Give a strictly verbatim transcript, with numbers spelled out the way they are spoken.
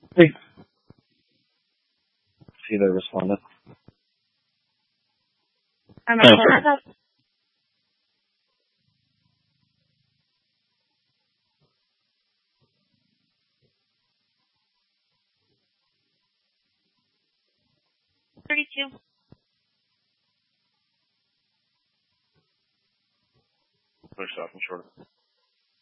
Hey. See, they responded. I'm Oh, sorry. up. thirty-two. Push off and short.